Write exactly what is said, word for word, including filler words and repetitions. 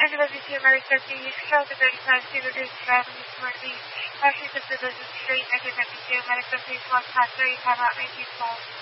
And W T America Beach, Delta thirty-five, Zero Deuce Avenue, Smart Beach. Actually, the Business Street, negative W T America Beach, one past three, time out, nineteen twelve.